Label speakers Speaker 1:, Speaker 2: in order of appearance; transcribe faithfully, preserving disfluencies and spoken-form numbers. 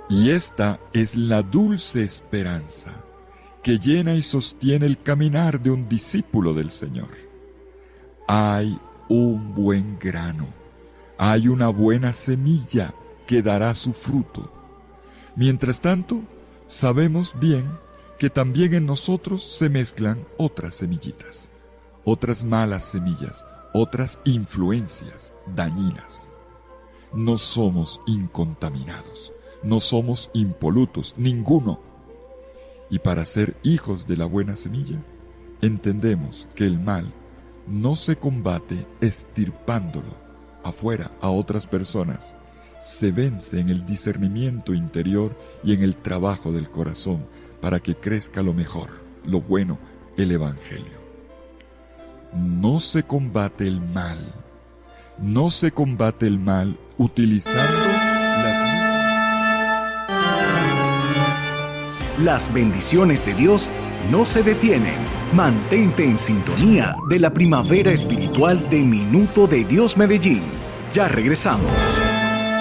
Speaker 1: Y esta es la dulce esperanza que llena y sostiene el caminar de un discípulo del Señor. Hay un buen grano, hay una buena semilla que dará su fruto. Mientras tanto, sabemos bien que también en nosotros se mezclan otras semillitas, otras malas semillas, otras influencias dañinas. No somos incontaminados, no somos impolutos, ninguno. Y para ser hijos de la buena semilla, entendemos que el mal no se combate estirpándolo afuera a otras personas, se vence en el discernimiento interior y en el trabajo del corazón para que crezca lo mejor, lo bueno, el Evangelio. No se combate el mal, no se combate el mal utilizando las mismas.
Speaker 2: Las bendiciones de Dios no se detienen. Mantente en sintonía de la primavera espiritual de Minuto de Dios Medellín. Ya regresamos.